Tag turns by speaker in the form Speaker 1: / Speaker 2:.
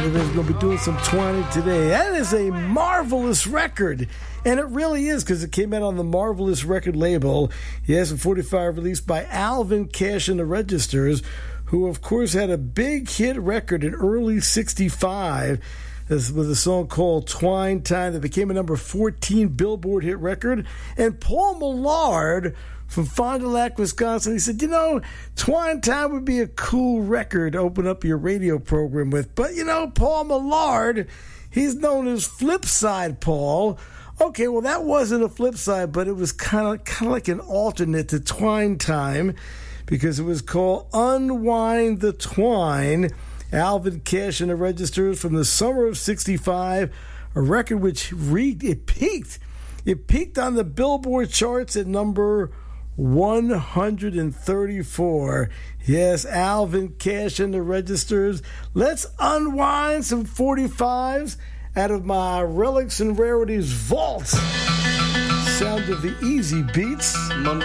Speaker 1: We're going to be doing some Twine today. That is a marvelous record. And it really is, because it came out on the Marvelous record label. Yes, in 45, released by Alvin Cash and the Registers, who, of course, had a big hit record in early 65 with a song called Twine Time that became a number 14 Billboard hit record. And Paul Millard from Fond du Lac, Wisconsin, he said, Twine Time would be a cool record to open up your radio program with. But, Paul Millard, he's known as Flipside Paul. Okay, well, that wasn't a flip side, but it was kind of like an alternate to Twine Time, because it was called Unwind the Twine. Alvin Cash and the Registers from the summer of 65, a record which peaked. It peaked on the Billboard charts at number 134. Yes, Alvin Cash and the Registers. Let's unwind some 45s out of my Relics and Rarities vault. Sound of the Easy Beats.
Speaker 2: Monday